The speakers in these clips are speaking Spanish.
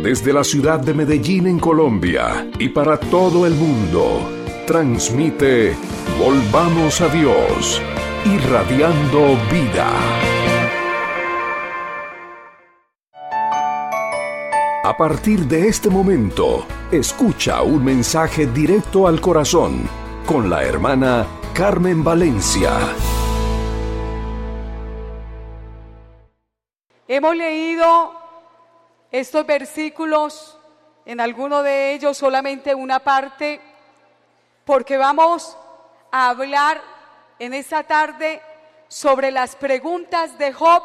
Desde la ciudad de Medellín en Colombia y para todo el mundo, transmite Volvamos a Dios, irradiando vida. A partir de este momento, escucha un mensaje directo al corazón con la hermana Carmen Valencia. Hemos leído estos versículos, en alguno de ellos solamente una parte, porque vamos a hablar en esta tarde sobre las preguntas de Job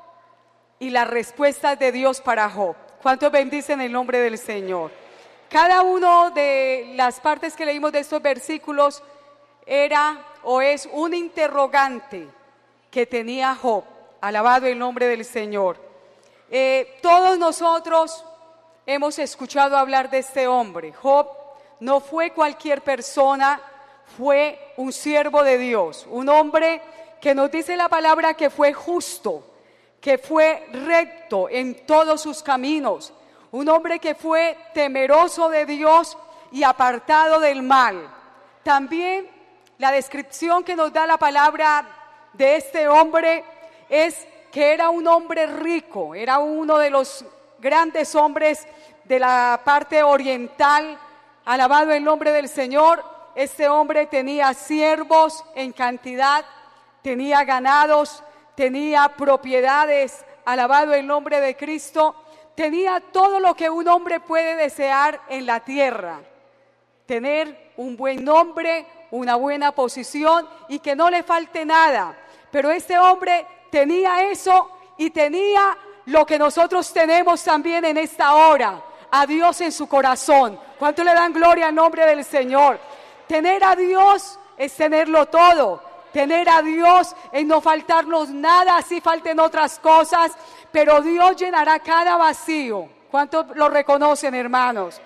y las respuestas de Dios para Job. ¿Cuántos bendicen el nombre del Señor? Cada una de las partes que leímos de estos versículos era o es un interrogante que tenía Job. Alabado el nombre del Señor. Todos nosotros hemos escuchado hablar de este hombre. Job no fue cualquier persona, fue un siervo de Dios, un hombre que nos dice la palabra que fue justo, que fue recto en todos sus caminos, un hombre que fue temeroso de Dios y apartado del mal. También la descripción que nos da la palabra de este hombre es que era un hombre rico, era uno de los grandes hombres de la parte oriental. Alabado el nombre del Señor. Este hombre tenía siervos en cantidad, tenía ganados, tenía propiedades. Alabado el nombre de Cristo. Tenía todo lo que un hombre puede desear en la tierra. Tener un buen nombre, una buena posición y que no le falte nada. Pero este hombre tenía eso y tenía lo que nosotros tenemos también en esta hora, a Dios en su corazón. ¿Cuánto le dan gloria al nombre del Señor? Tener a Dios es tenerlo todo. Tener a Dios es no faltarnos nada, así falten otras cosas, pero Dios llenará cada vacío. ¿Cuántos lo reconocen, hermanos?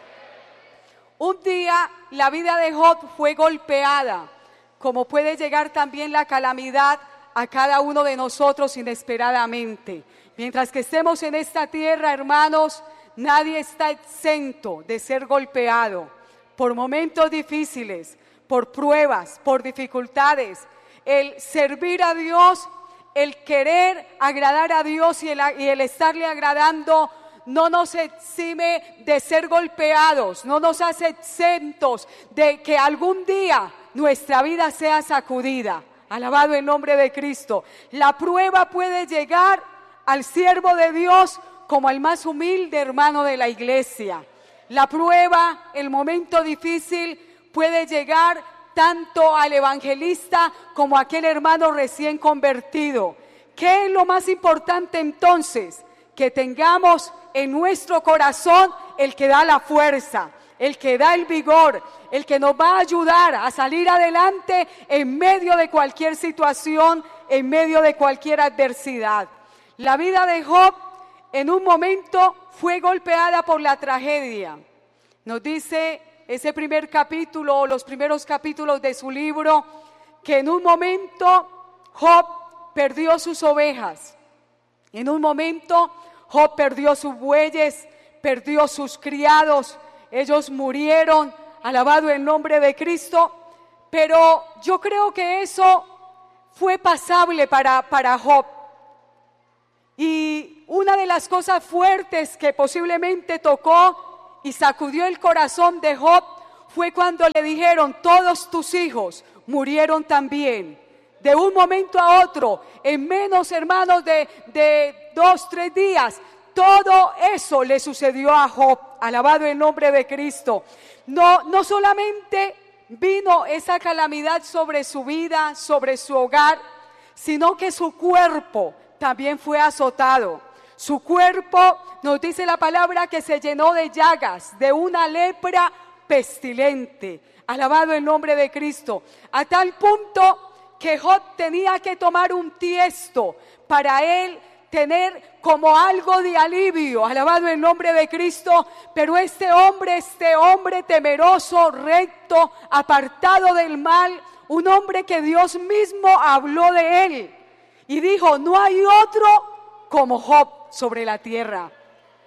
Un día la vida de Job fue golpeada, como puede llegar también la calamidad a cada uno de nosotros inesperadamente. Mientras que estemos en esta tierra, hermanos, nadie está exento de ser golpeado por momentos difíciles, por pruebas, por dificultades. El servir a Dios, el querer agradar a Dios y el estarle agradando no nos exime de ser golpeados, no nos hace exentos de que algún día nuestra vida sea sacudida. Alabado el nombre de Cristo. La prueba puede llegar al siervo de Dios como al más humilde hermano de la iglesia. La prueba, el momento difícil puede llegar tanto al evangelista como a aquel hermano recién convertido. ¿Qué es lo más importante entonces? Que tengamos en nuestro corazón el que da la fuerza, el que da el vigor, el que nos va a ayudar a salir adelante en medio de cualquier situación, en medio de cualquier adversidad. La vida de Job en un momento fue golpeada por la tragedia. Nos dice ese primer capítulo, los primeros capítulos de su libro, que en un momento Job perdió sus ovejas. En un momento Job perdió sus bueyes, perdió sus criados. Ellos murieron, alabado el nombre de Cristo, pero yo creo que eso fue pasable para Job. Y una de las cosas fuertes que posiblemente tocó y sacudió el corazón de Job fue cuando le dijeron: todos tus hijos murieron también. De un momento a otro, en menos, hermanos, de 2-3 días, todo eso le sucedió a Job. Alabado el nombre de Cristo. No solamente vino esa calamidad sobre su vida, sobre su hogar, sino que su cuerpo también fue azotado. Su cuerpo, nos dice la palabra, que se llenó de llagas, de una lepra pestilente. Alabado el nombre de Cristo. A tal punto que Job tenía que tomar un tiesto para él tener como algo de alivio. Alabado el nombre de Cristo. Pero este hombre temeroso, recto, apartado del mal, un hombre que Dios mismo habló de él y dijo: no hay otro como Job sobre la tierra.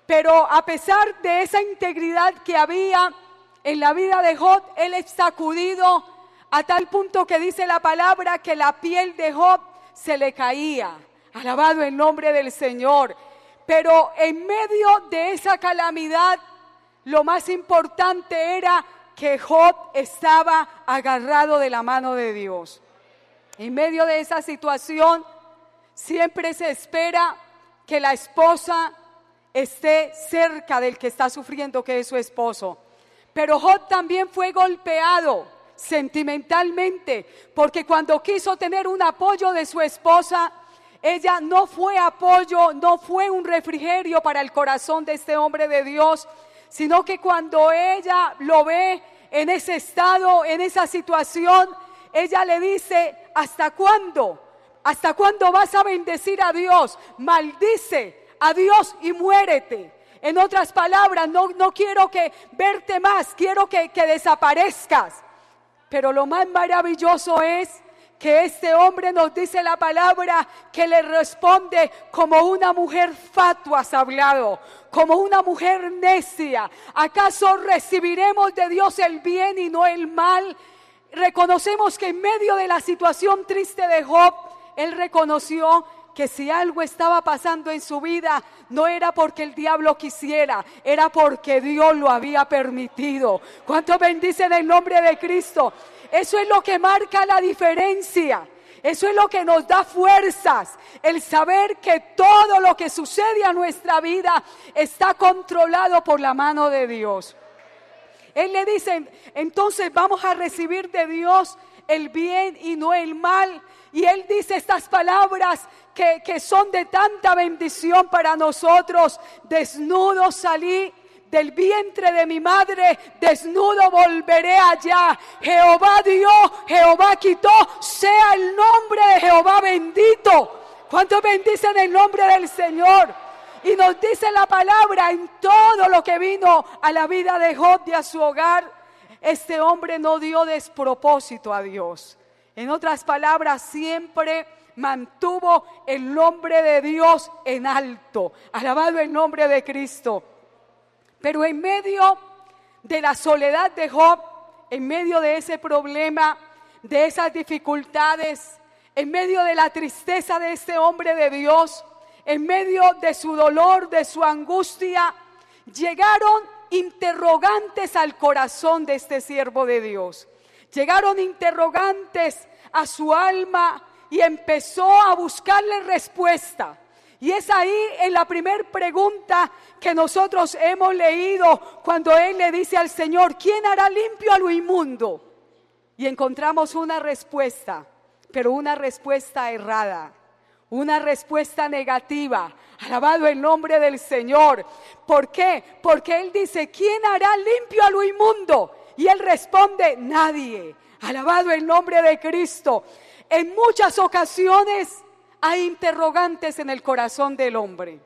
Pero a pesar de esa integridad que había en la vida de Job, él es sacudido a tal punto que dice la palabra que la piel de Job se le caía. Alabado el nombre del Señor. Pero en medio de esa calamidad, lo más importante era que Job estaba agarrado de la mano de Dios. En medio de esa situación, siempre se espera que la esposa esté cerca del que está sufriendo, que es su esposo. Pero Job también fue golpeado sentimentalmente, porque cuando quiso tener un apoyo de su esposa, ella no fue apoyo, no fue un refrigerio para el corazón de este hombre de Dios, sino que cuando ella lo ve en ese estado, en esa situación, ella le dice: ¿hasta cuándo? ¿Hasta cuándo vas a bendecir a Dios? Maldice a Dios y muérete. En otras palabras, no quiero verte más, quiero que desaparezcas. Pero lo más maravilloso es que este hombre, nos dice la palabra, que le responde: como una mujer fatua has hablado, como una mujer necia. ¿Acaso recibiremos de Dios el bien y no el mal? Reconocemos que en medio de la situación triste de Job, él reconoció que si algo estaba pasando en su vida, no era porque el diablo quisiera, era porque Dios lo había permitido. ¿Cuántos bendicen el nombre de Cristo? Eso es lo que marca la diferencia. Eso es lo que nos da fuerzas, el saber que todo lo que sucede a nuestra vida está controlado por la mano de Dios. Él le dice: entonces vamos a recibir de Dios el bien y no el mal. Y él dice estas palabras que son de tanta bendición para nosotros: desnudo salí del vientre de mi madre, desnudo volveré allá. Jehová dio, Jehová quitó, sea el nombre de Jehová bendito. ¿Cuántos bendicen el nombre del Señor? Y nos dice la palabra: en todo lo que vino a la vida de Job y a su hogar, este hombre no dio despropósito a Dios. En otras palabras, siempre mantuvo el nombre de Dios en alto. Alabado el nombre de Cristo. Pero en medio de la soledad de Job, en medio de ese problema, de esas dificultades, en medio de la tristeza de este hombre de Dios, en medio de su dolor, de su angustia, llegaron interrogantes al corazón de este siervo de Dios. Llegaron interrogantes a su alma y empezó a buscarle respuesta. Y es ahí en la primera pregunta que nosotros hemos leído, cuando él le dice al Señor: ¿quién hará limpio a lo inmundo? Y encontramos una respuesta, pero una respuesta errada, una respuesta negativa. Alabado el nombre del Señor. ¿Por qué? Porque él dice: ¿quién hará limpio a lo inmundo? Y él responde: nadie. Alabado el nombre de Cristo. En muchas ocasiones hay interrogantes en el corazón del hombre.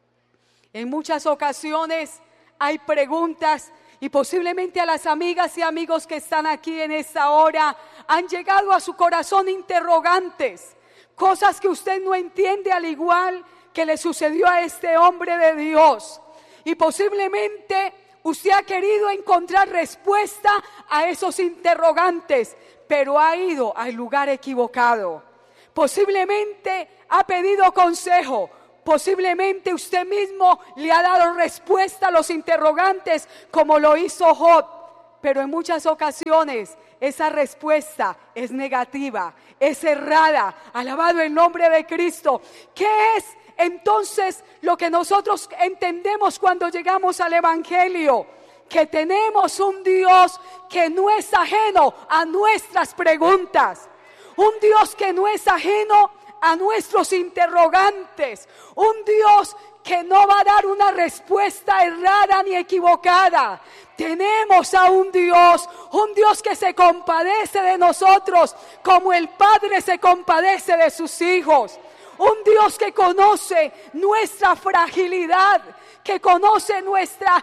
En muchas ocasiones hay preguntas, y posiblemente a las amigas y amigos que están aquí en esta hora han llegado a su corazón interrogantes, cosas que usted no entiende, al igual que le sucedió a este hombre de Dios. Y posiblemente usted ha querido encontrar respuesta a esos interrogantes, pero ha ido al lugar equivocado. Posiblemente ha pedido consejo, posiblemente usted mismo le ha dado respuesta a los interrogantes como lo hizo Job, pero en muchas ocasiones esa respuesta es negativa, es errada. Alabado el nombre de Cristo. ¿Qué es entonces lo que nosotros entendemos cuando llegamos al Evangelio? Que tenemos un Dios que no es ajeno a nuestras preguntas. Un Dios que no es ajeno a nuestros interrogantes. Un Dios que no va a dar una respuesta errada ni equivocada. Tenemos a un Dios que se compadece de nosotros como el Padre se compadece de sus hijos. Un Dios que conoce nuestra fragilidad, que conoce nuestra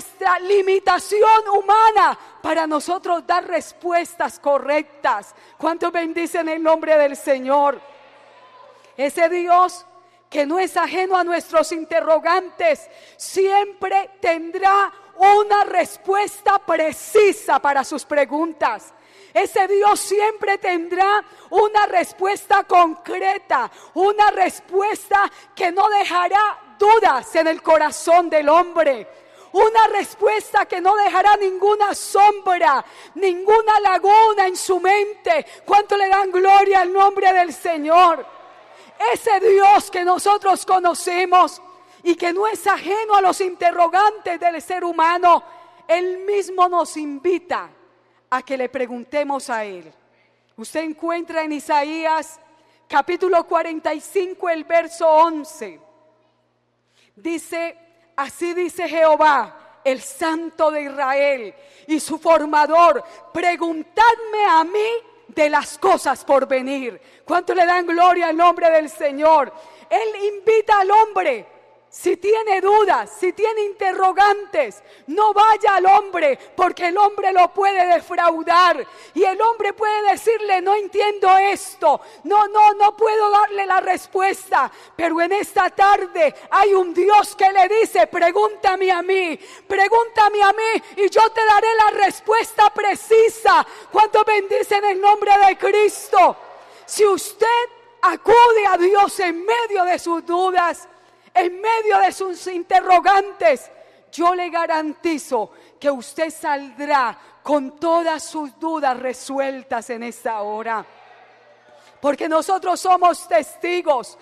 limitación humana para nosotros dar respuestas correctas. ¿Cuántos bendicen el nombre del Señor? Ese Dios que no es ajeno a nuestros interrogantes, siempre tendrá una respuesta precisa para sus preguntas. Ese Dios siempre tendrá una respuesta concreta, una respuesta que no dejará dudas en el corazón del hombre. Una respuesta que no dejará ninguna sombra, ninguna laguna en su mente. ¿Cuánto le dan gloria al nombre del Señor? Ese Dios que nosotros conocemos y que no es ajeno a los interrogantes del ser humano, Él mismo nos invita a que le preguntemos a Él. Usted encuentra en Isaías capítulo 45 el verso 11. Dice: así dice Jehová, el Santo de Israel y su formador, preguntadme a mí de las cosas por venir. ¿Cuánto le dan gloria al nombre del Señor? Él invita al hombre. Si tiene dudas, si tiene interrogantes, no vaya al hombre, porque el hombre lo puede defraudar. Y el hombre puede decirle: no entiendo esto, no puedo darle la respuesta. Pero en esta tarde hay un Dios que le dice: pregúntame a mí y yo te daré la respuesta precisa. ¿Cuánto bendicen el nombre de Cristo? Si usted acude a Dios en medio de sus dudas, en medio de sus interrogantes, yo le garantizo que usted saldrá con todas sus dudas resueltas en esta hora. Porque nosotros somos testigos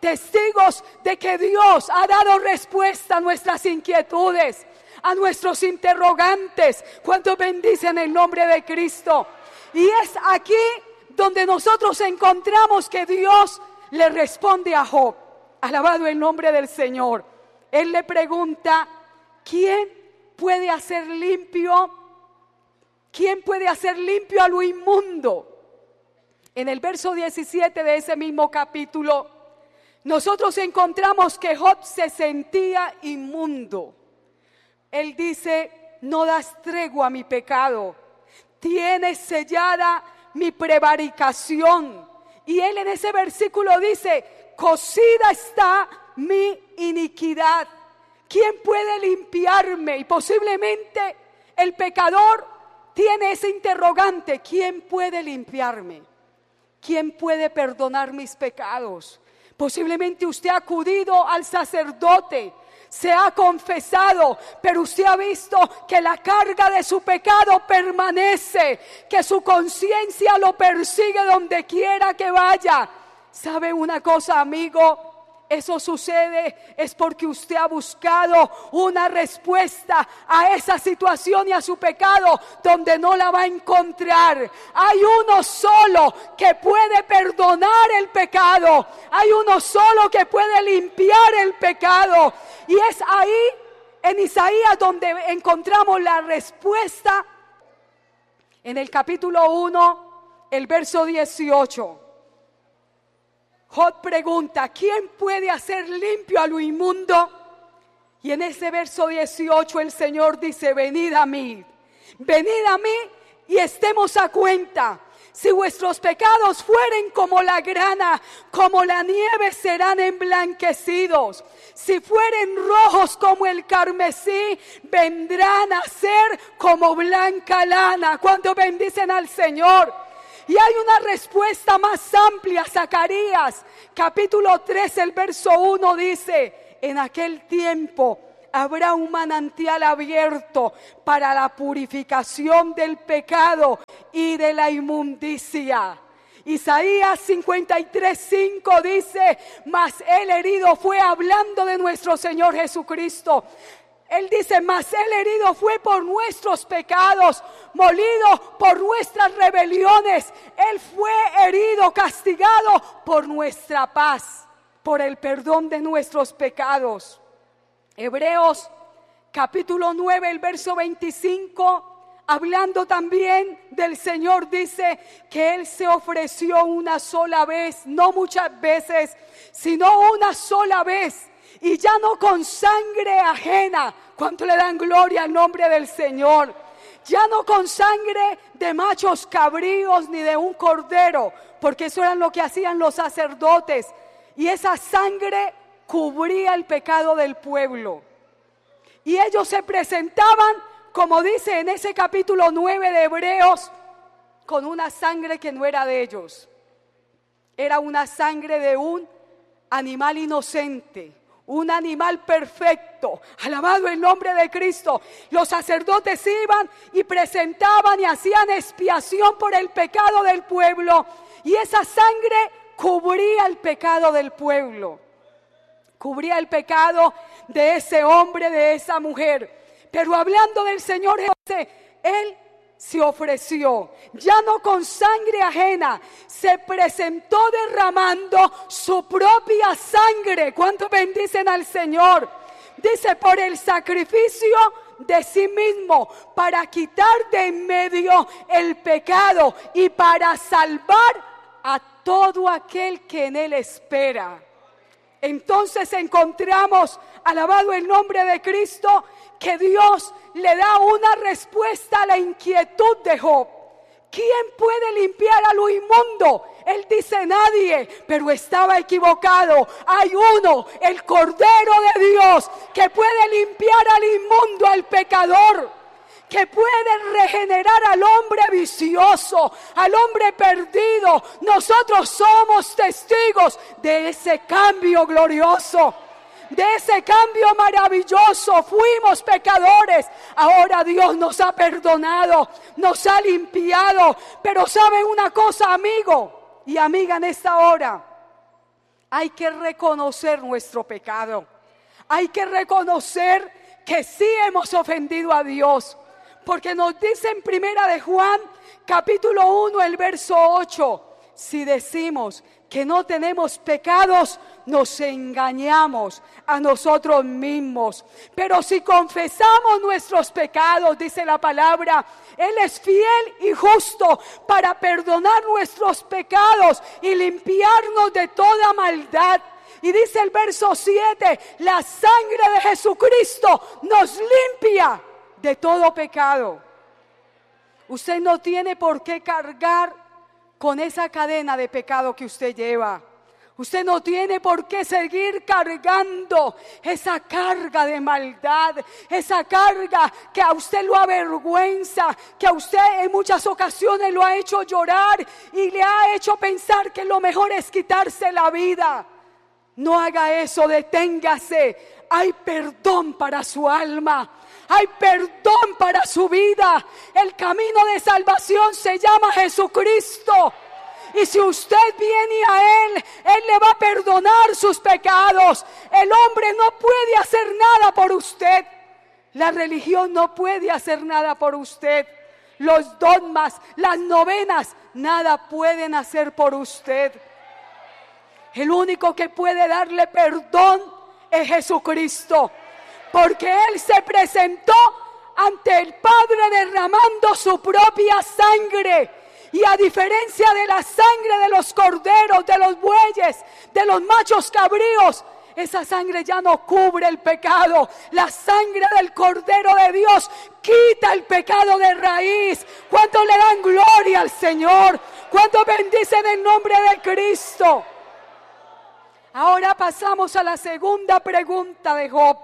de que Dios ha dado respuesta a nuestras inquietudes, a nuestros interrogantes. ¿Cuánto bendicen el nombre de Cristo? Y es aquí donde nosotros encontramos que Dios le responde a Job. Alabado el nombre del Señor. Él le pregunta: ¿quién puede hacer limpio? ¿Quién puede hacer limpio a lo inmundo? En el verso 17 de ese mismo capítulo, nosotros encontramos que Job se sentía inmundo. Él dice: no das tregua a mi pecado, tienes sellada mi prevaricación. Y él en ese versículo dice: cocida está mi iniquidad. ¿Quién puede limpiarme? Y posiblemente el pecador tiene ese interrogante: ¿quién puede limpiarme? ¿Quién puede perdonar mis pecados? Posiblemente usted ha acudido al sacerdote, se ha confesado, pero usted ha visto que la carga de su pecado permanece, que su conciencia lo persigue donde quiera que vaya. ¿Sabe una cosa, amigo? Eso sucede es porque usted ha buscado una respuesta a esa situación y a su pecado donde no la va a encontrar. Hay uno solo que puede perdonar el pecado. Hay uno solo que puede limpiar el pecado. Y es ahí en Isaías donde encontramos la respuesta. En el capítulo 1, el verso 18. Job pregunta: ¿quién puede hacer limpio a lo inmundo? Y en ese verso 18 el Señor dice: venid a mí y estemos a cuenta. Si vuestros pecados fueren como la grana, como la nieve serán emblanquecidos. Si fueren rojos como el carmesí, vendrán a ser como blanca lana. ¿Cuánto bendicen al Señor? Y hay una respuesta más amplia. Zacarías capítulo 3 el verso 1 dice: en aquel tiempo habrá un manantial abierto para la purificación del pecado y de la inmundicia. Isaías 53:5 dice: mas el herido fue, hablando de nuestro Señor Jesucristo. Él dice: mas el herido fue por nuestros pecados, molido por nuestras rebeliones. Él fue herido, castigado por nuestra paz, por el perdón de nuestros pecados. Hebreos capítulo 9, el verso 25, hablando también del Señor, dice que Él se ofreció una sola vez, no muchas veces, sino una sola vez. Y ya no con sangre ajena. ¿Cuánto le dan gloria al nombre del Señor? Ya no con sangre de machos cabríos ni de un cordero, porque eso era lo que hacían los sacerdotes. Y esa sangre cubría el pecado del pueblo. Y ellos se presentaban, como dice en ese capítulo 9 de Hebreos, con una sangre que no era de ellos. Era una sangre de un animal inocente, un animal perfecto. Alabado el nombre de Cristo. Los sacerdotes iban y presentaban y hacían expiación por el pecado del pueblo. Y esa sangre cubría el pecado del pueblo. Cubría el pecado de ese hombre, de esa mujer. Pero hablando del Señor Jesús, Él se ofreció, ya no con sangre ajena, se presentó derramando su propia sangre. ¿Cuántos bendicen al Señor? Dice, por el sacrificio de sí mismo, para quitar de en medio el pecado y para salvar a todo aquel que en Él espera. Entonces encontramos, alabado el nombre de Cristo, que Dios le da una respuesta a la inquietud de Job. ¿Quién puede limpiar a lo inmundo? Él dice nadie, pero estaba equivocado. Hay uno, el Cordero de Dios, que puede limpiar al inmundo, al pecador, que puede regenerar al hombre vicioso, al hombre perdido. Nosotros somos testigos de ese cambio glorioso, de ese cambio maravilloso. Fuimos pecadores, ahora Dios nos ha perdonado, nos ha limpiado. Pero ¿saben una cosa, amigo y amiga, en esta hora? Hay que reconocer nuestro pecado. Hay que reconocer que sí hemos ofendido a Dios. Porque nos dice en Primera de Juan, capítulo 1, el verso 8, si decimos que no tenemos pecados, nos engañamos a nosotros mismos. Pero si confesamos nuestros pecados, dice la palabra, Él es fiel y justo para perdonar nuestros pecados y limpiarnos de toda maldad. Y dice el verso 7, la sangre de Jesucristo nos limpia de todo pecado. Usted no tiene por qué cargar con esa cadena de pecado que usted lleva. Usted no tiene por qué seguir cargando esa carga de maldad, esa carga que a usted lo avergüenza, que a usted en muchas ocasiones lo ha hecho llorar y le ha hecho pensar que lo mejor es quitarse la vida. No haga eso, deténgase. Hay perdón para su alma. Hay perdón para su vida. El camino de salvación se llama Jesucristo. Y si usted viene a Él, Él le va a perdonar sus pecados. El hombre no puede hacer nada por usted. La religión no puede hacer nada por usted. Los dogmas, las novenas, nada pueden hacer por usted. El único que puede darle perdón es Jesucristo. Porque Él se presentó ante el Padre derramando su propia sangre. Y a diferencia de la sangre de los corderos, de los bueyes, de los machos cabríos, esa sangre ya no cubre el pecado. La sangre del Cordero de Dios quita el pecado de raíz. ¿Cuántos le dan gloria al Señor? ¿Cuántos bendicen el nombre de Cristo? Ahora pasamos a la segunda pregunta de Job.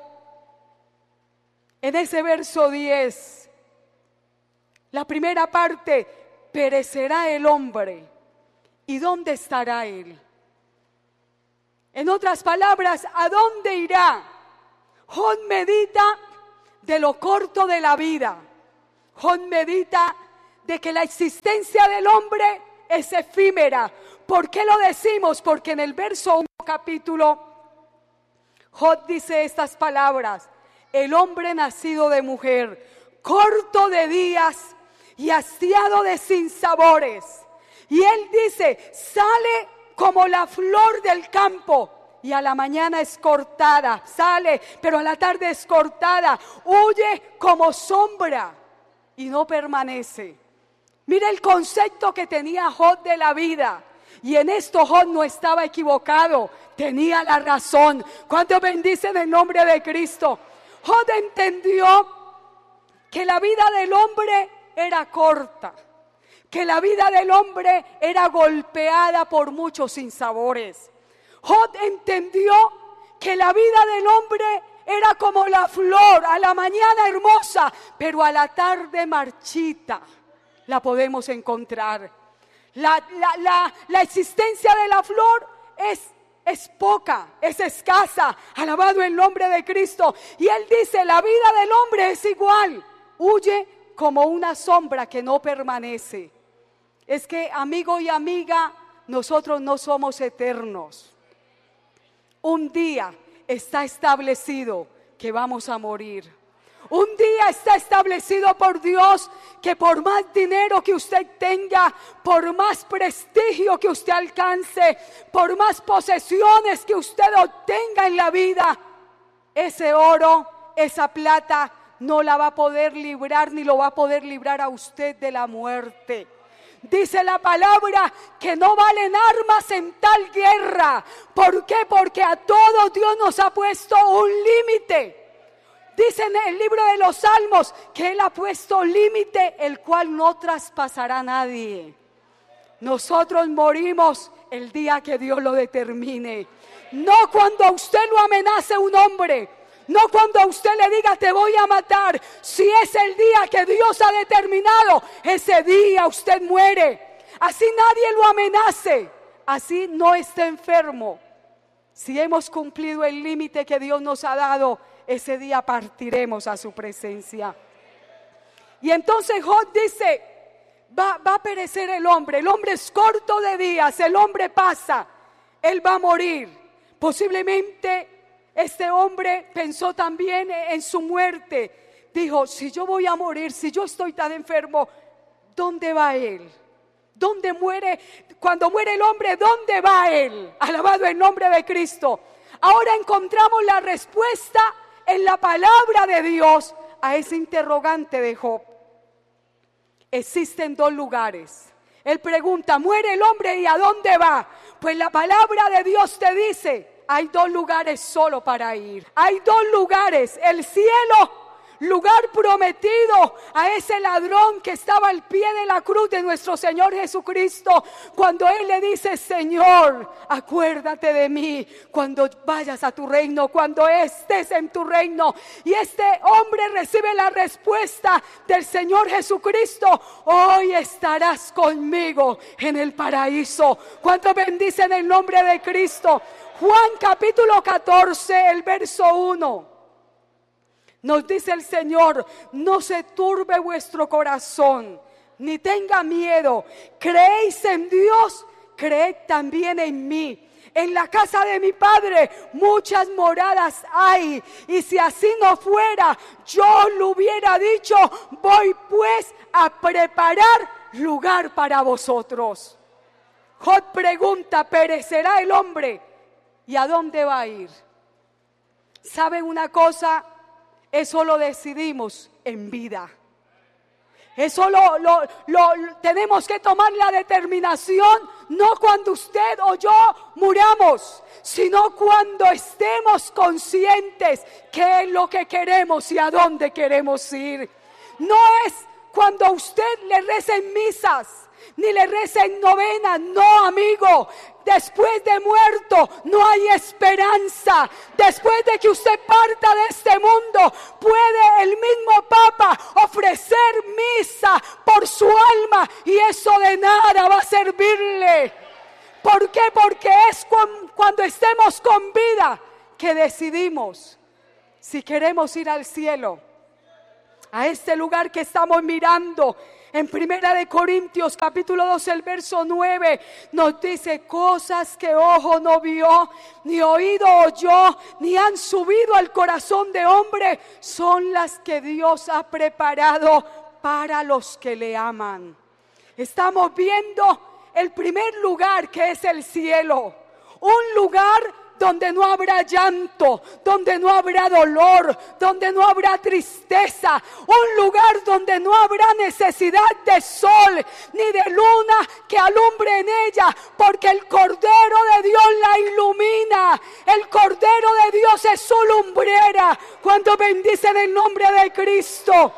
En ese verso 10, la primera parte, perecerá el hombre, ¿y dónde estará él? En otras palabras, ¿a dónde irá? Job medita de lo corto de la vida. Job medita de que la existencia del hombre es efímera. ¿Por qué lo decimos? Porque en el verso 1 capítulo, Job dice estas palabras: el hombre nacido de mujer, corto de días y hastiado de sinsabores. Y él dice, sale como la flor del campo y a la mañana es cortada. Sale, pero a la tarde es cortada. Huye como sombra y no permanece. Mira el concepto que tenía Job de la vida. Y en esto Job no estaba equivocado, tenía la razón. ¿Cuántos bendicen el nombre de Cristo? Job entendió que la vida del hombre era corta, que la vida del hombre era golpeada por muchos sinsabores. Job entendió que la vida del hombre era como la flor, a la mañana hermosa, pero a la tarde marchita. La podemos encontrar. La existencia de la flor es poca, es escasa. Alabado el nombre de Cristo. Y Él dice, la vida del hombre es igual. Huye como una sombra que no permanece. Es que, amigo y amiga, nosotros no somos eternos. Un día está establecido que vamos a morir. Un día está establecido por Dios que por más dinero que usted tenga, por más prestigio que usted alcance, por más posesiones que usted obtenga en la vida, ese oro, esa plata no la va a poder librar ni lo va a poder librar a usted de la muerte. Dice la palabra que no valen armas en tal guerra. ¿Por qué? Porque a todos Dios nos ha puesto un límite. Dice en el libro de los Salmos que Él ha puesto límite, el cual no traspasará nadie. Nosotros morimos el día que Dios lo determine. No cuando a usted lo amenace un hombre. No cuando a usted le diga te voy a matar. Si es el día que Dios ha determinado, ese día usted muere. Así nadie lo amenace. Así no esté enfermo. Si hemos cumplido el límite que Dios nos ha dado, ese día partiremos a su presencia. Y entonces Job dice, va a perecer el hombre es corto de días, el hombre pasa, él va a morir. Posiblemente este hombre pensó también en su muerte. Dijo, si yo voy a morir, si yo estoy tan enfermo, ¿dónde va él? ¿Dónde muere? Cuando muere el hombre, ¿dónde va él? Alabado el nombre de Cristo. Ahora encontramos la respuesta en la palabra de Dios a ese interrogante de Job. Existen dos lugares. Él pregunta, muere el hombre y ¿a dónde va? Pues la palabra de Dios te dice, hay dos lugares solo para ir. Hay dos lugares, el cielo, lugar prometido a ese ladrón que estaba al pie de la cruz de nuestro Señor Jesucristo, cuando Él le dice, Señor, acuérdate de mí cuando vayas a tu reino, cuando estés en tu reino. Y este hombre recibe la respuesta del Señor Jesucristo, hoy estarás conmigo en el paraíso. ¿Cuánto bendicen el nombre de Cristo? Juan capítulo 14, el verso 1. Nos dice el Señor, no se turbe vuestro corazón, ni tenga miedo. ¿Creéis en Dios? Creed también en mí. En la casa de mi Padre muchas moradas hay, y si así no fuera, yo lo hubiera dicho, voy pues a preparar lugar para vosotros. Job pregunta, ¿perecerá el hombre? ¿Y a dónde va a ir? ¿Saben una cosa? Eso lo decidimos en vida. Eso tenemos que tomar la determinación, no cuando usted o yo muramos, sino cuando estemos conscientes qué es lo que queremos y a dónde queremos ir. No es cuando a usted le recen misas, ni le recen novenas, no, amigo. Después de muerto no hay esperanza. Después de que usted parta de este mundo, puede el mismo Papa ofrecer misa por su alma y eso de nada va a servirle. ¿Por qué? Porque es cuando estemos con vida que decidimos si queremos ir al cielo, a este lugar que estamos mirando. En Primera de Corintios capítulo 2 el verso 9 nos dice, cosas que ojo no vio, ni oído oyó, ni han subido al corazón de hombre, son las que Dios ha preparado para los que le aman. Estamos viendo el primer lugar, que es el cielo, un lugar donde no habrá llanto, donde no habrá dolor, donde no habrá tristeza, un lugar donde no habrá necesidad de sol ni de luna que alumbre en ella, porque el Cordero de Dios la ilumina, el Cordero de Dios es su lumbrera. Cuando bendicen el nombre de Cristo,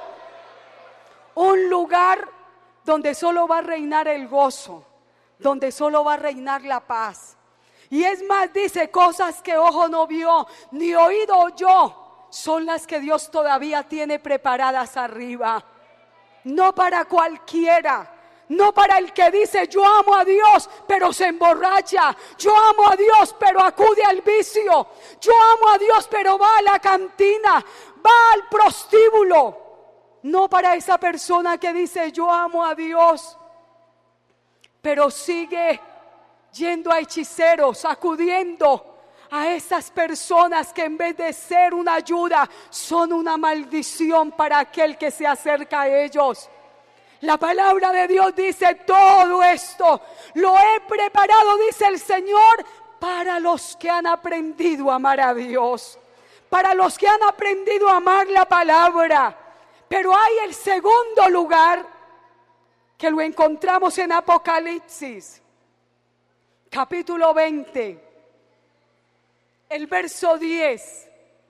un lugar donde solo va a reinar el gozo, donde solo va a reinar la paz. Y es más, dice, cosas que ojo no vio, ni oído oyó, son las que Dios todavía tiene preparadas arriba. No para cualquiera. No para el que dice yo amo a Dios pero se emborracha, yo amo a Dios pero acude al vicio, yo amo a Dios pero va a la cantina, va al prostíbulo. No para esa persona que dice yo amo a Dios pero sigue yendo a hechiceros, acudiendo a esas personas que en vez de ser una ayuda son una maldición para aquel que se acerca a ellos. La palabra de Dios dice todo esto lo he preparado, dice el Señor, para los que han aprendido a amar a Dios, para los que han aprendido a amar la palabra. Pero hay el segundo lugar que lo encontramos en Apocalipsis, capítulo 20, el verso 10.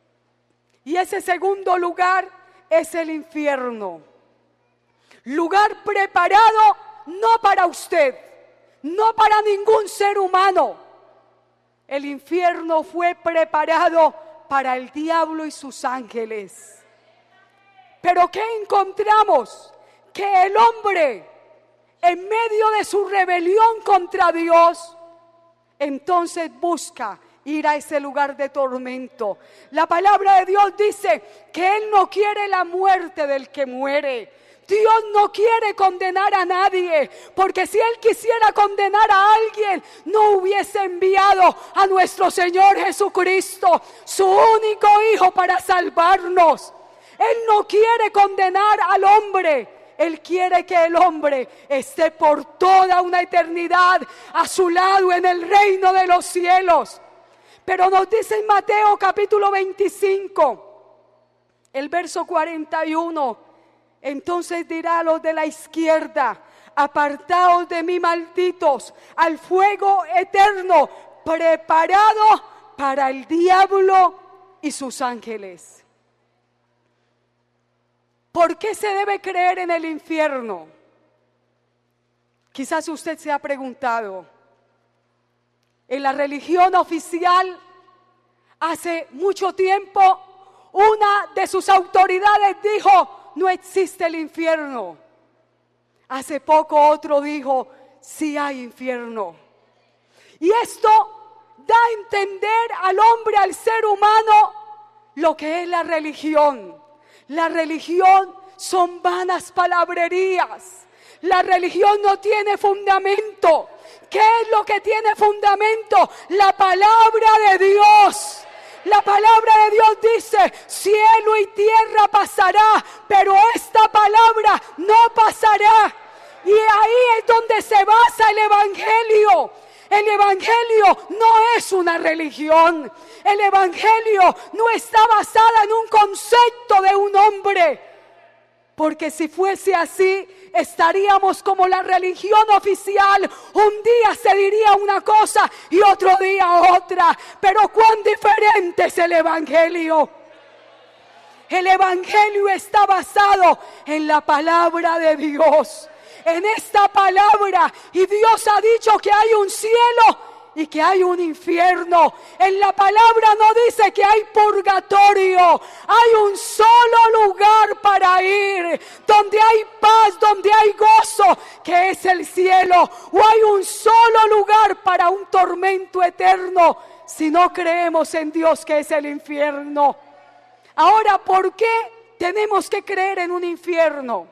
Y ese segundo lugar es el infierno. Lugar preparado no para usted, no para ningún ser humano. El infierno fue preparado para el diablo y sus ángeles. Pero ¿qué encontramos? Que el hombre, en medio de su rebelión contra Dios, entonces busca ir a ese lugar de tormento. La palabra de Dios dice que Él no quiere la muerte del que muere. Dios no quiere condenar a nadie, porque si Él quisiera condenar a alguien, no hubiese enviado a nuestro Señor Jesucristo, su único Hijo, para salvarnos. Él no quiere condenar al hombre, Él quiere que el hombre esté por toda una eternidad a su lado en el reino de los cielos. Pero nos dice en Mateo capítulo 25, el verso 41, entonces dirá a los de la izquierda, apartaos de mí, malditos, al fuego eterno, preparado para el diablo y sus ángeles. ¿Por qué se debe creer en el infierno? Quizás usted se ha preguntado. En la religión oficial, hace mucho tiempo, una de sus autoridades dijo: no existe el infierno. Hace poco otro dijo: sí hay infierno. Y esto da a entender al hombre, al ser humano, lo que es la religión. La religión son vanas palabrerías. La religión no tiene fundamento. ¿Qué es lo que tiene fundamento? La palabra de Dios. La palabra de Dios dice: cielo y tierra pasará, pero esta palabra no pasará. Y ahí es donde se basa el evangelio. El evangelio no es una religión. El evangelio no está basada en un concepto de un hombre. Porque si fuese así, estaríamos como la religión oficial. Un día se diría una cosa y otro día otra. Pero cuán diferente es el evangelio. El evangelio está basado en la palabra de Dios. En esta palabra. Y Dios ha dicho que hay un cielo y que hay un infierno. En la palabra no dice que hay purgatorio. Hay un solo lugar para ir, donde hay paz, donde hay gozo, que es el cielo. O hay un solo lugar para un tormento eterno, si no creemos en Dios, que es el infierno. Ahora, ¿por qué tenemos que creer en un infierno?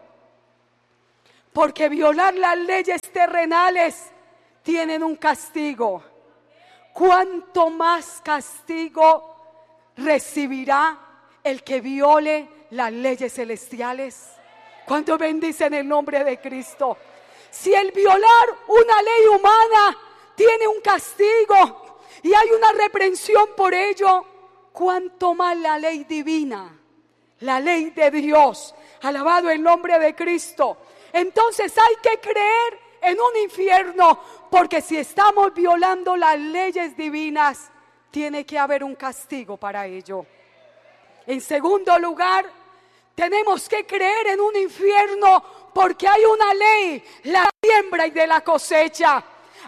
Porque violar las leyes terrenales tienen un castigo. ¿Cuánto más castigo recibirá el que viole las leyes celestiales? ¿Cuánto bendicen el nombre de Cristo? Si el violar una ley humana tiene un castigo y hay una reprensión por ello, ¿cuánto más la ley divina, la ley de Dios? Alabado el nombre de Cristo. Entonces hay que creer en un infierno, porque si estamos violando las leyes divinas, tiene que haber un castigo para ello. En segundo lugar, tenemos que creer en un infierno porque hay una ley, la siembra y de la cosecha.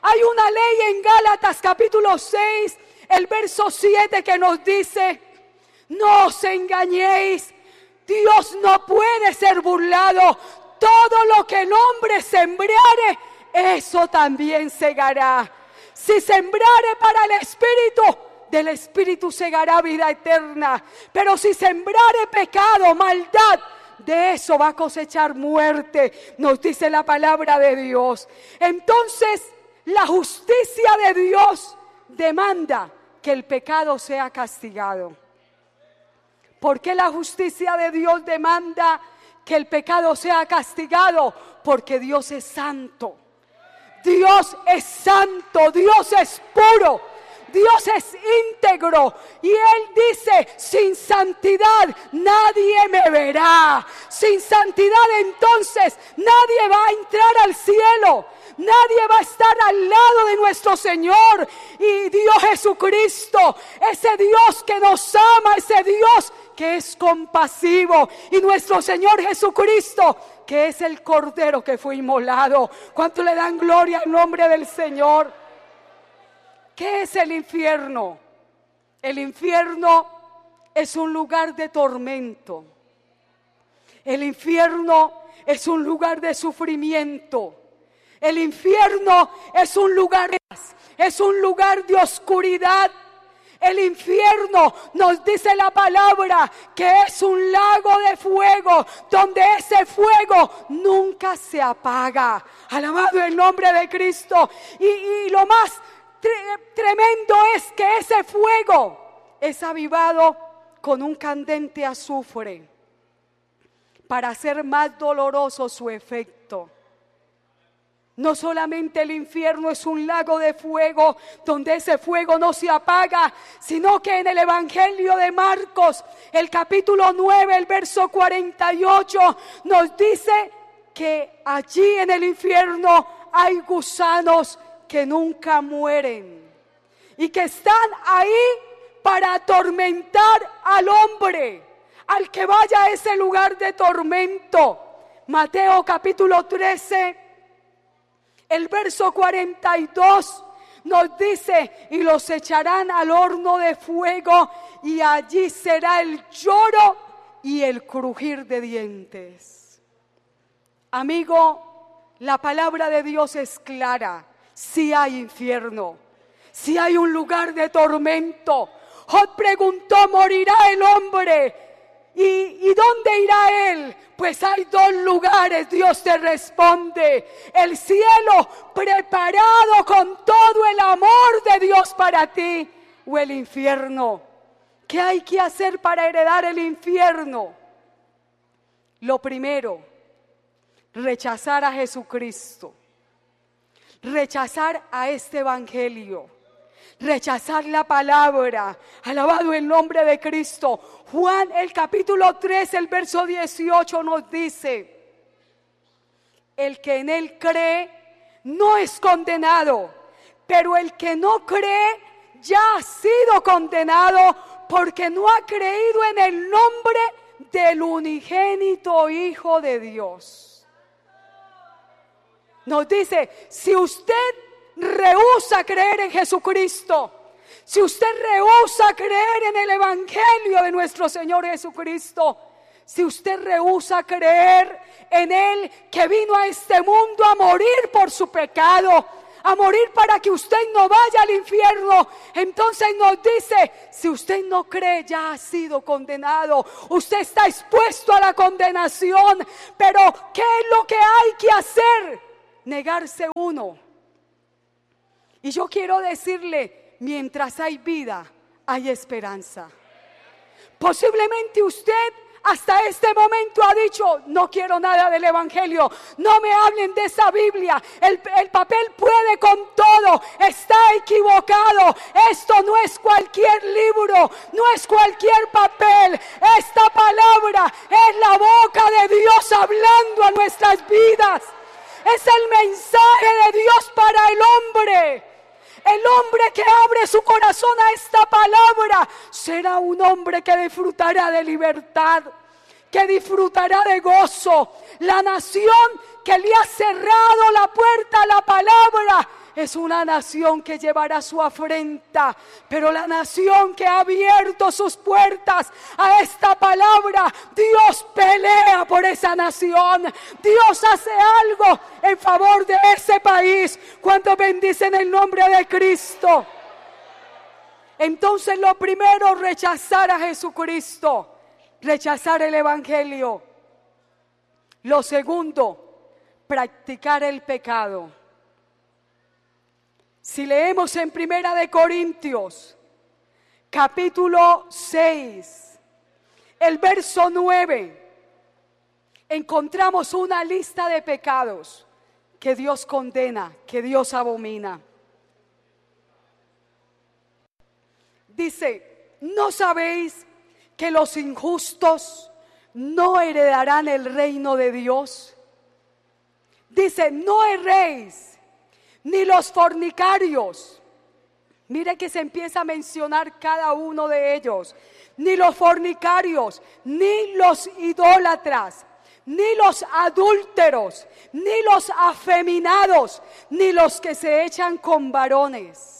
Hay una ley en Gálatas capítulo 6, el verso 7 que nos dice: no os engañéis, Dios no puede ser burlado. Todo lo que el hombre sembrare, eso también segará. Si sembrare para el Espíritu, del Espíritu segará vida eterna. Pero si sembrare pecado, maldad, de eso va a cosechar muerte, nos dice la palabra de Dios. Entonces, la justicia de Dios demanda que el pecado sea castigado. ¿Por qué la justicia de Dios demanda que el pecado sea castigado? Porque Dios es santo. Dios es santo, Dios es puro, Dios es íntegro. Y Él dice: sin santidad nadie me verá. Sin santidad entonces nadie va a entrar al cielo. Nadie va a estar al lado de nuestro Señor. Y Dios Jesucristo, ese Dios que nos ama, ese Dios que es compasivo, y nuestro Señor Jesucristo, que es el Cordero que fue inmolado. ¿Cuánto le dan gloria al nombre del Señor? ¿Qué es el infierno? El infierno es un lugar de tormento. El infierno es un lugar de sufrimiento. El infierno es un lugar de oscuridad. El infierno, nos dice la palabra, que es un lago de fuego, donde ese fuego nunca se apaga. Alabado el nombre de Cristo. Y lo más tremendo es que ese fuego es avivado con un candente azufre para hacer más doloroso su efecto. No solamente el infierno es un lago de fuego donde ese fuego no se apaga, sino que en el Evangelio de Marcos, el capítulo 9, el verso 48, nos dice que allí en el infierno hay gusanos que nunca mueren y que están ahí para atormentar al hombre, al que vaya a ese lugar de tormento. Mateo capítulo 13, el verso 42 nos dice: y los echarán al horno de fuego, y allí será el lloro y el crujir de dientes. Amigo, la palabra de Dios es clara. Si hay infierno, si hay un lugar de tormento. Job preguntó: ¿morirá el hombre? ¿Y dónde irá él? Pues hay dos lugares, Dios te responde: el cielo preparado con todo el amor de Dios para ti, o el infierno. ¿Qué hay que hacer para heredar el infierno? Lo primero, rechazar a Jesucristo, rechazar a este evangelio, rechazar la palabra. Alabado el nombre de Cristo. Juan, el capítulo 3, el verso 18 nos dice: el que en él cree no es condenado, pero el que no cree ya ha sido condenado, porque no ha creído en el nombre del unigénito Hijo de Dios. Nos dice: si usted rehúsa creer en Jesucristo, si usted rehúsa creer en el evangelio de nuestro Señor Jesucristo, si usted rehúsa creer en Él, que vino a este mundo a morir por su pecado, a morir para que usted no vaya al infierno, entonces nos dice: si usted no cree, ya ha sido condenado. Usted está expuesto a la condenación. Pero ¿qué es lo que hay que hacer? Negarse uno. Y yo quiero decirle: mientras hay vida, hay esperanza. Posiblemente usted hasta este momento ha dicho: no quiero nada del evangelio, no me hablen de esa Biblia, el papel puede con todo, está equivocado, esto no es cualquier libro, no es cualquier papel, esta palabra es la boca de Dios hablando a nuestras vidas, es el mensaje de Dios para el hombre. El hombre que abre su corazón a esta palabra será un hombre que disfrutará de libertad, que disfrutará de gozo. La nación que le ha cerrado la puerta a la palabra es una nación que llevará su afrenta, pero la nación que ha abierto sus puertas a esta palabra, Dios pelea por esa nación. Dios hace algo en favor de ese país cuando bendicen el nombre de Cristo. Entonces lo primero, rechazar a Jesucristo, rechazar el evangelio. Lo segundo, practicar el pecado. Si leemos en Primera de Corintios, capítulo 6, el verso 9, encontramos una lista de pecados que Dios condena, que Dios abomina. Dice, ¿no sabéis que los injustos no heredarán el reino de Dios? Dice, no erréis, ni los fornicarios. Mire que se empieza a mencionar cada uno de ellos. Ni los fornicarios, ni los idólatras, ni los adúlteros, ni los afeminados, ni los que se echan con varones.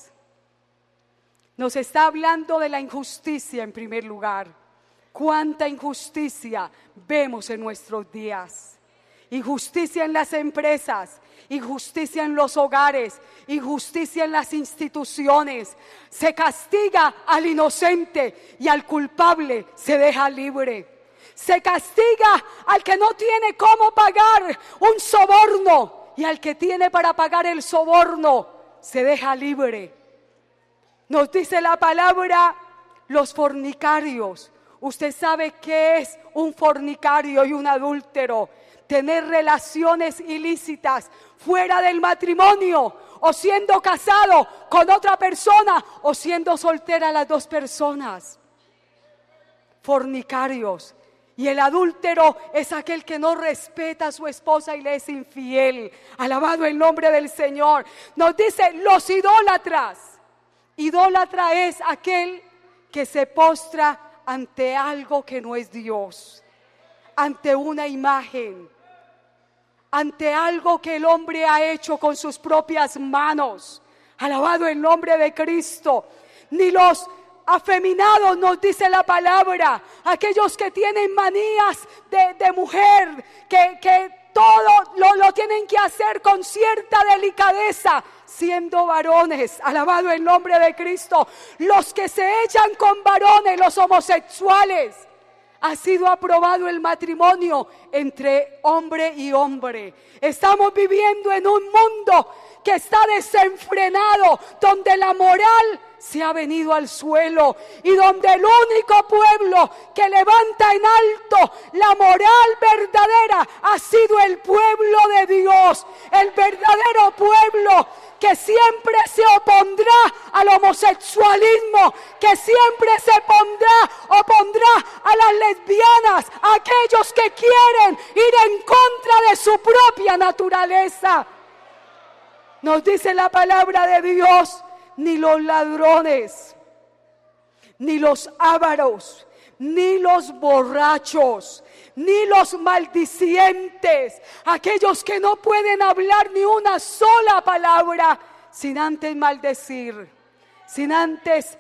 Nos está hablando de la injusticia en primer lugar. ¿Cuánta injusticia vemos en nuestros días? Injusticia en las empresas, injusticia en los hogares, injusticia en las instituciones. Se castiga al inocente y al culpable se deja libre. Se castiga al que no tiene cómo pagar un soborno y al que tiene para pagar el soborno se deja libre. Nos dice la palabra, los fornicarios. Usted sabe qué es un fornicario y un adúltero. Tener relaciones ilícitas fuera del matrimonio, o siendo casado con otra persona, o siendo soltera las dos personas. Fornicarios. Y el adúltero es aquel que no respeta a su esposa y le es infiel. Alabado el nombre del Señor. Nos dice los idólatras. Idólatra es aquel que se postra ante algo que no es Dios, ante una imagen, ante algo que el hombre ha hecho con sus propias manos. Alabado el nombre de Cristo. Ni los afeminados, nos dice la palabra, aquellos que tienen manías de mujer, que todo lo tienen que hacer con cierta delicadeza, siendo varones. Alabado el nombre de Cristo. Los que se echan con varones, los homosexuales. Ha sido aprobado el matrimonio entre hombre y hombre. Estamos viviendo en un mundo que está desenfrenado, donde la moral se ha venido al suelo y donde el único pueblo que levanta en alto la moral verdadera ha sido el pueblo de Dios, el verdadero pueblo que siempre se opondrá al homosexualismo, que siempre se opondrá a las lesbianas, a aquellos que quieren ir en contra de su propia naturaleza. Nos dice la palabra de Dios, ni los ladrones, ni los ávaros, ni los borrachos, ni los maldicientes, aquellos que no pueden hablar ni una sola palabra sin antes maldecir, sin antes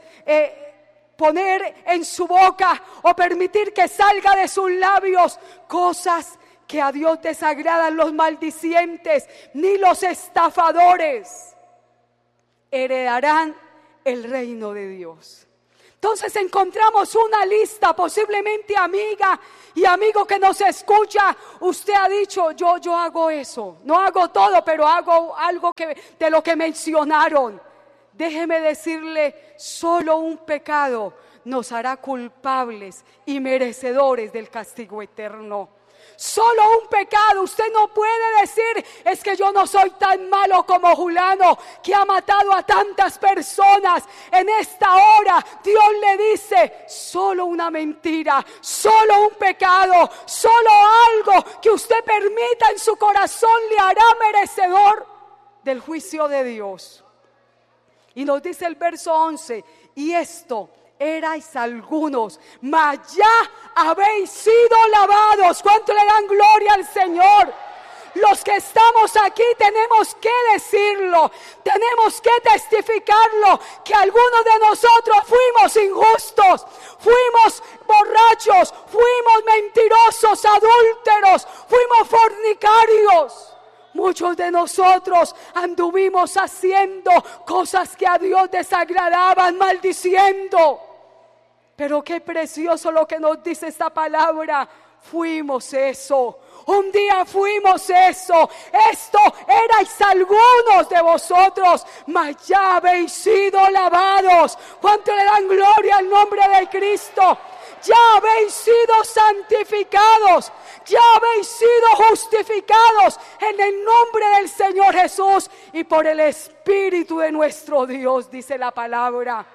poner en su boca o permitir que salga de sus labios cosas que a Dios desagradan. Los maldicientes ni los estafadores heredarán el reino de Dios. Entonces encontramos una lista, posiblemente amiga y amigo que nos escucha, usted ha dicho, yo hago eso, no hago todo, pero hago algo de lo que mencionaron. Déjeme decirle, solo un pecado nos hará culpables y merecedores del castigo eterno. Solo un pecado. Usted no puede decir, es que yo no soy tan malo como Julano, que ha matado a tantas personas. En esta hora Dios le dice, solo una mentira, solo un pecado, solo algo que usted permita en su corazón le hará merecedor del juicio de Dios. Y nos dice el verso 11, y esto erais algunos, mas ya habéis sido lavados. ¿Cuánto le dan gloria al Señor? Los los que estamos aquí tenemos que decirlo, tenemos que testificarlo, que algunos de nosotros fuimos injustos, fuimos borrachos, fuimos mentirosos, adúlteros, fuimos fornicarios. Muchos de nosotros anduvimos haciendo cosas que a Dios desagradaban, maldiciendo. Pero qué precioso lo que nos dice esta palabra. Fuimos eso. Un día fuimos eso. Esto erais algunos de vosotros, mas ya habéis sido lavados. ¿Cuánto le dan gloria al nombre de Cristo? Ya habéis sido santificados, ya habéis sido justificados en el nombre del Señor Jesús y por el Espíritu de nuestro Dios, dice la palabra.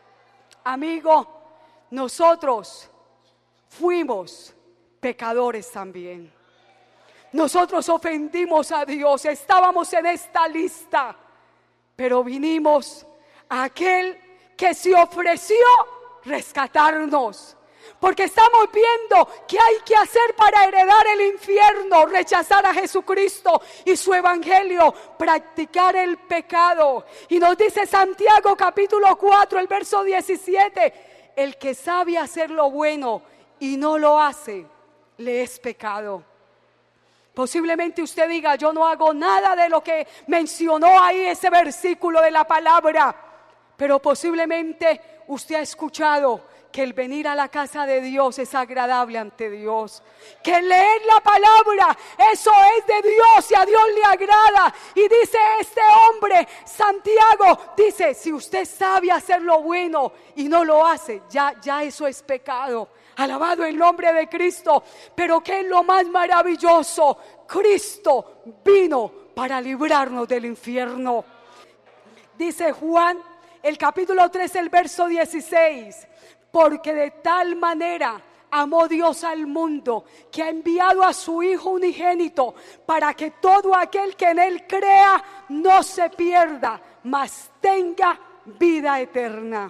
Amigo, nosotros fuimos pecadores también. Nosotros ofendimos a Dios, estábamos en esta lista, pero vinimos a aquel que se ofreció rescatarnos. Porque estamos viendo que hay que hacer para heredar el infierno, rechazar a Jesucristo y su evangelio, practicar el pecado. Y nos dice Santiago capítulo 4, el verso 17, el que sabe hacer lo bueno y no lo hace, le es pecado. Posiblemente usted diga, yo no hago nada de lo que mencionó ahí ese versículo de la palabra, pero posiblemente usted ha escuchado que el venir a la casa de Dios es agradable ante Dios, que leer la palabra, eso es de Dios y a Dios le agrada. Y dice este hombre, Santiago, dice, si usted sabe hacer lo bueno y no lo hace, ya eso es pecado. Alabado el nombre de Cristo. Pero ¿qué es lo más maravilloso? Cristo vino para librarnos del infierno. Dice Juan, el capítulo 3, el verso 16, porque de tal manera amó Dios al mundo, que ha enviado a su Hijo unigénito, para que todo aquel que en Él crea no se pierda, mas tenga vida eterna.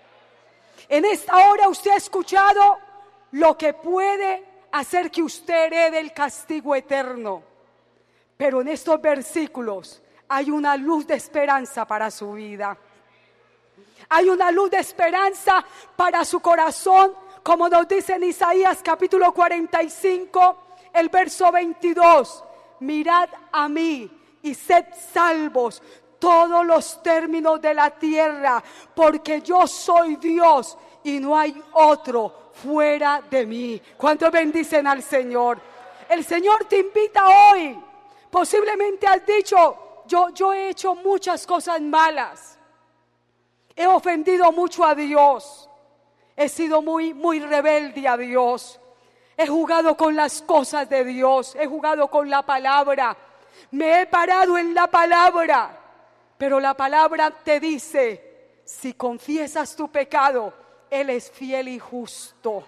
En esta hora usted ha escuchado lo que puede hacer que usted herede el castigo eterno. Pero en estos versículos hay una luz de esperanza para su vida. Hay una luz de esperanza para su corazón, como nos dice en Isaías capítulo 45, el verso 22. Mirad a mí y sed salvos todos los términos de la tierra, porque yo soy Dios y no hay otro fuera de mí. ¿Cuántos bendicen al Señor? El Señor te invita hoy. Posiblemente has dicho, yo he hecho muchas cosas malas. He ofendido mucho a Dios. He sido muy rebelde a Dios. He jugado con las cosas de Dios. He jugado con la palabra. Me he parado en la palabra. Pero la palabra te dice, si confiesas tu pecado, Él es fiel y justo.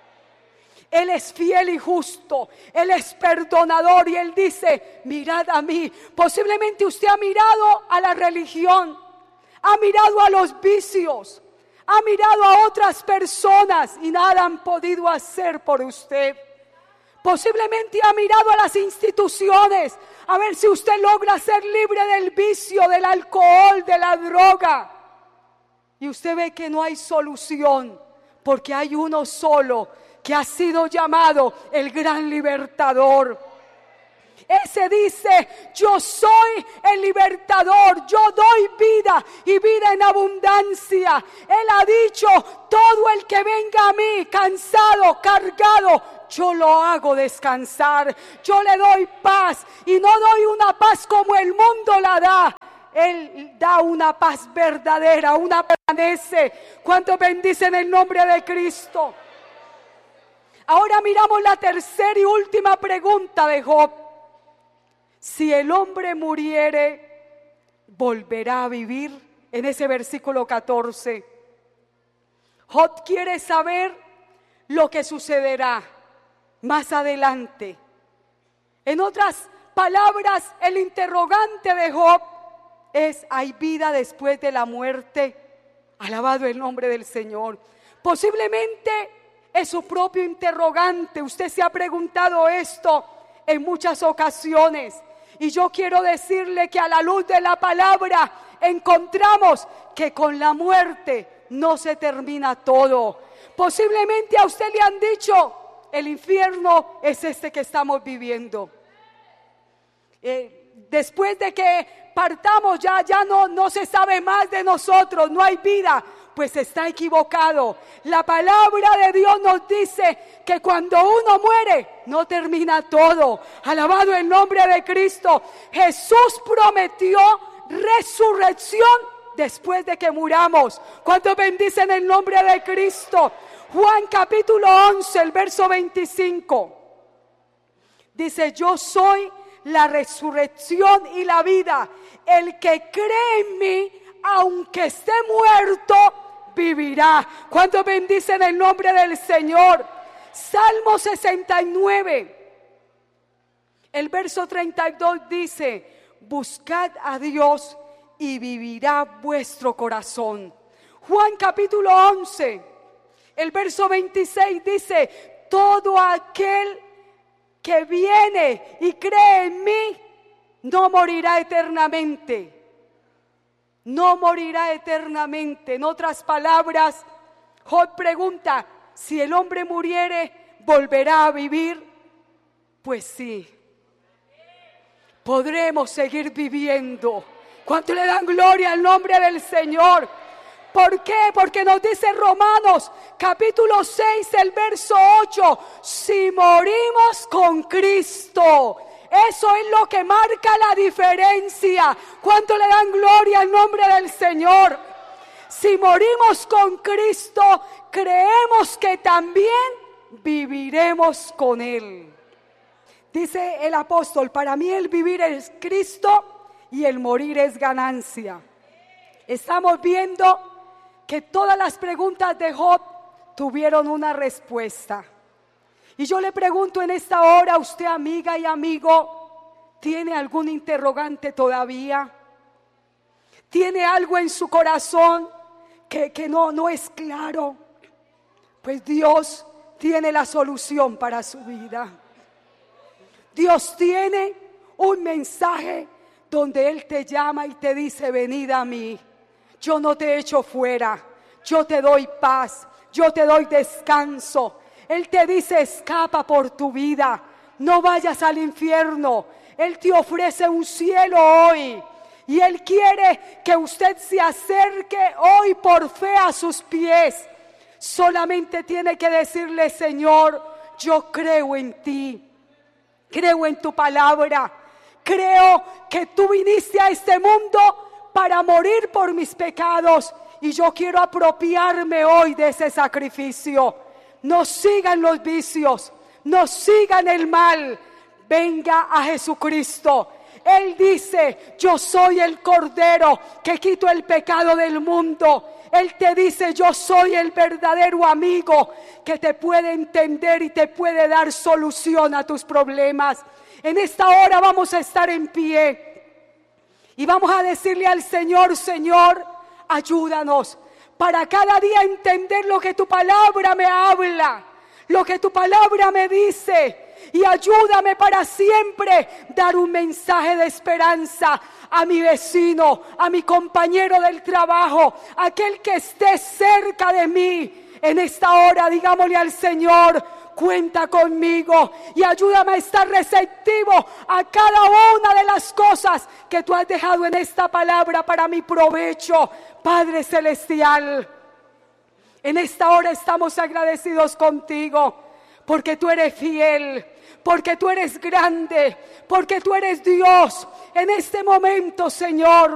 Él es fiel y justo. Él es perdonador y Él dice, mirad a mí. Posiblemente usted ha mirado a la religión, ha mirado a los vicios, ha mirado a otras personas y nada han podido hacer por usted. Posiblemente ha mirado a las instituciones a ver si usted logra ser libre del vicio, del alcohol, de la droga. Y usted ve que no hay solución, porque hay uno solo que ha sido llamado el gran libertador. Ese dice, yo soy el libertador, yo doy vida y vida en abundancia. Él ha dicho, todo el que venga a mí cansado, cargado, yo lo hago descansar. Yo le doy paz y no doy una paz como el mundo la da. Él da una paz verdadera, una permanece. ¿Cuántos bendicen el nombre de Cristo? Ahora miramos la tercera y última pregunta de Job. Si el hombre muriere, ¿volverá a vivir? En ese versículo 14. Job quiere saber lo que sucederá más adelante. En otras palabras, el interrogante de Job es, ¿hay vida después de la muerte? Alabado el nombre del Señor. Posiblemente es su propio interrogante. Usted se ha preguntado esto en muchas ocasiones. Y yo quiero decirle que a la luz de la palabra encontramos que con la muerte no se termina todo. Posiblemente a usted le han dicho, el infierno es este que estamos viviendo. Después de que partamos ya no se sabe más de nosotros, no hay vida. Pues está equivocado. La palabra de Dios nos dice que cuando uno muere, no termina todo. Alabado el nombre de Cristo. Jesús prometió resurrección después de que muramos. ¿Cuántos bendicen el nombre de Cristo? Juan capítulo 11, el verso 25. Dice, yo soy la resurrección y la vida. El que cree en mí, aunque esté muerto, vivirá. ¿Cuántos bendicen el nombre del Señor? Salmo 69, el verso 32 dice, buscad a Dios y vivirá vuestro corazón. Juan capítulo 11, el verso 26 dice, todo aquel que viene y cree en mí, no morirá eternamente. No morirá eternamente. En otras palabras, Job pregunta, si el hombre muriere, ¿volverá a vivir? Pues sí, podremos seguir viviendo. ¿Cuánto le dan gloria al nombre del Señor? ¿Por qué? Porque nos dice Romanos capítulo 6, el verso 8, si morimos con Cristo, eso es lo que marca la diferencia. ¿Cuánto le dan gloria al nombre del Señor? Si morimos con Cristo, creemos que también viviremos con Él. Dice el apóstol, para mí el vivir es Cristo y el morir es ganancia. Estamos viendo que todas las preguntas de Job tuvieron una respuesta. Y yo le pregunto en esta hora a usted, amiga y amigo, ¿tiene algún interrogante todavía? ¿Tiene algo en su corazón que no es claro? Pues Dios tiene la solución para su vida. Dios tiene un mensaje donde Él te llama y te dice, venid a mí. Yo no te echo fuera, yo te doy paz, yo te doy descanso. Él te dice, escapa por tu vida, no vayas al infierno. Él te ofrece un cielo hoy. Y Él quiere que usted se acerque hoy por fe a sus pies. Solamente tiene que decirle, Señor, yo creo en ti, creo en tu palabra, creo que tú viniste a este mundo para morir por mis pecados y yo quiero apropiarme hoy de ese sacrificio. No sigan los vicios, no sigan el mal, venga a Jesucristo. Él dice, yo soy el Cordero que quito el pecado del mundo. Él te dice, yo soy el verdadero amigo que te puede entender y te puede dar solución a tus problemas. En esta hora vamos a estar en pie y vamos a decirle al Señor, Señor, ayúdanos para cada día entender lo que tu palabra me habla, lo que tu palabra me dice. Y ayúdame para siempre dar un mensaje de esperanza a mi vecino, a mi compañero del trabajo, a aquel que esté cerca de mí. En esta hora digámosle al Señor, cuenta conmigo y ayúdame a estar receptivo a cada una de las cosas que tú has dejado en esta palabra para mi provecho. Padre Celestial, en esta hora estamos agradecidos contigo porque tú eres fiel, porque tú eres grande, porque tú eres Dios. En este momento, Señor,